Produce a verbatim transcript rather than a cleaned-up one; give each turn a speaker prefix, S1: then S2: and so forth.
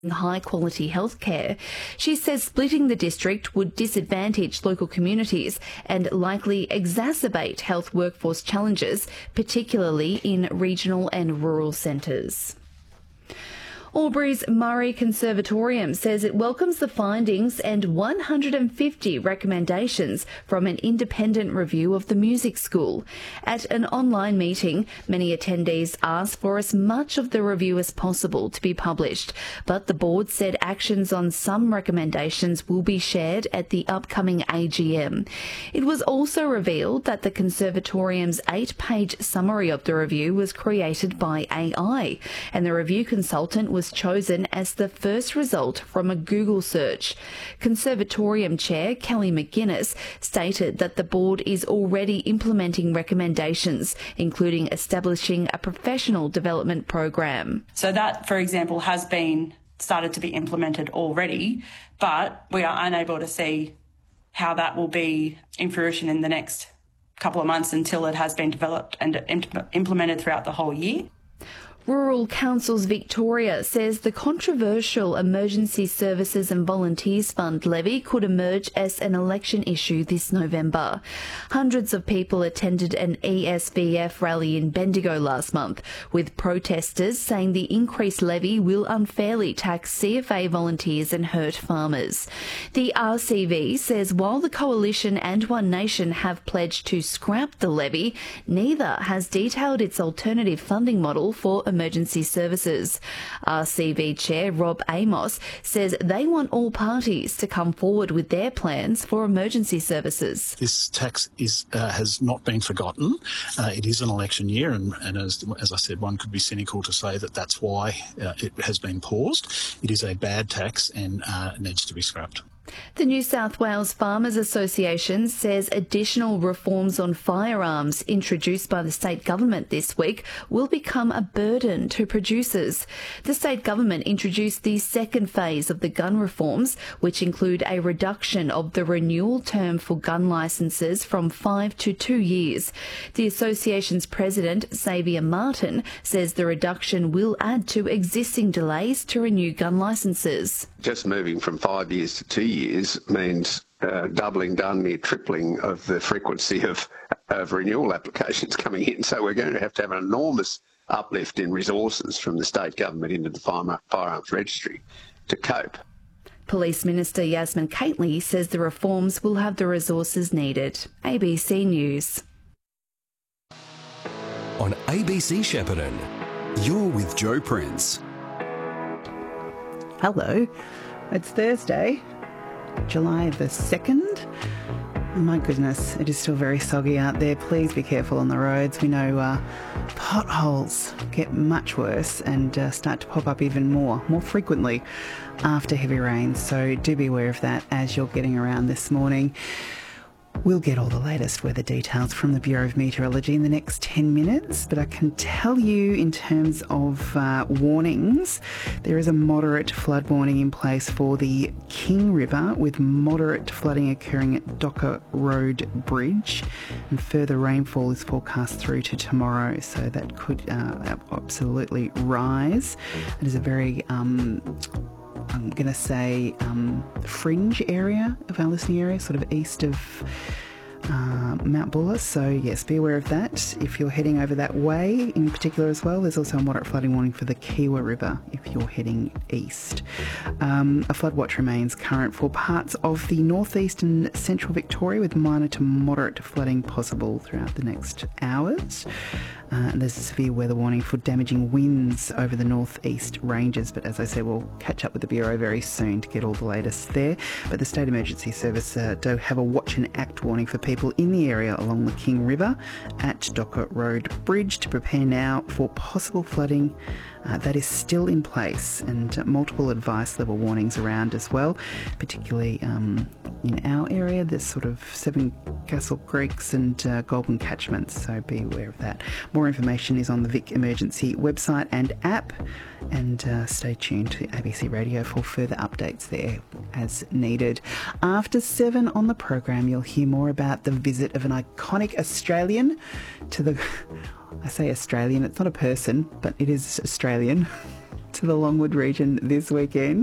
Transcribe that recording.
S1: high-quality healthcare. She says splitting the district would disadvantage local communities and likely exacerbate health workforce challenges, particularly in regional and rural centres. Albury's Murray Conservatorium says it welcomes the findings and one hundred fifty recommendations from an independent review of the music school. At an online meeting, many attendees asked for as much of the review as possible to be published, but the board said actions on some recommendations will be shared at the upcoming A G M. It was also revealed that the Conservatorium's eight-page summary of the review was created by A I, and the review consultant was was chosen as the first result from a Google search. Conservatorium Chair Kelly McGuinness stated that the board is already implementing recommendations, including establishing a professional development program.
S2: So that, for example, has been started to be implemented already, but we are unable to see how that will be in fruition in the next couple of months until it has been developed and implemented throughout the whole year.
S1: Rural Councils Victoria says the controversial Emergency Services and Volunteers Fund levy could emerge as an election issue this November. Hundreds of people attended an E S V F rally in Bendigo last month, with protesters saying the increased levy will unfairly tax C F A volunteers and hurt farmers. The R C V says while the Coalition and One Nation have pledged to scrap the levy, neither has detailed its alternative funding model for emergency services. R C V Chair Rob Amos says they want all parties to come forward with their plans for emergency services.
S3: This tax is uh, has not been forgotten. Uh, it is an election year, and, and as, as I said, one could be cynical to say that that's why uh, it has been paused. It is a bad tax and uh, needs to be scrapped.
S1: The New South Wales Farmers Association says additional reforms on firearms introduced by the state government this week will become a burden to producers. The state government introduced the second phase of the gun reforms, which include a reduction of the renewal term for gun licences from five to two years. The association's president, Xavier Martin, says the reduction will add to existing delays to renew gun licences.
S4: Just moving from five years to two years means uh, doubling, done near tripling of the frequency of, of renewal applications coming in. So we're going to have to have an enormous uplift in resources from the state government into the firearms registry to cope.
S1: Police Minister Yasmin Cately says the reforms will have the resources needed. A B C News.
S5: On A B C Shepparton, you're with Joe Prince.
S6: Hello, it's Thursday, July the second. My goodness, it is still very soggy out there. Please be careful on the roads. We know uh, potholes get much worse and uh, start to pop up even more, more frequently after heavy rain. So do be aware of that as you're getting around this morning. We'll get all the latest weather details from the Bureau of Meteorology in the next ten minutes, but I can tell you in terms of uh, warnings, there is a moderate flood warning in place for the King River, with moderate flooding occurring at Docker Road Bridge, and further rainfall is forecast through to tomorrow, so that could uh, absolutely rise. It is a very um, I'm going to say um, fringe area of our listening area, sort of east of uh, Mount Buller. So yes, be aware of that if you're heading over that way in particular as well. There's also a moderate flooding warning for the Kiewa River if you're heading east. Um, a flood watch remains current for parts of the northeast and central Victoria, with minor to moderate flooding possible throughout the next hours. Uh, and there's a severe weather warning for damaging winds over the northeast ranges. But as I said, we'll catch up with the Bureau very soon to get all the latest there. But the State Emergency Service uh, do have a watch and act warning for people in the area along the King River at Docker Road Bridge to prepare now for possible flooding. Uh, that is still in place, and uh, multiple advice level warnings around as well, particularly um, in our area. There's sort of Seven Castle Creeks and uh, Goulburn catchments, so be aware of that. More information is on the Vic Emergency website and app, and uh, stay tuned to A B C Radio for further updates there as needed. After seven on the program, you'll hear more about the visit of an iconic Australian to the... I say Australian, it's not a person, but it is Australian, to to the Longwood region this weekend.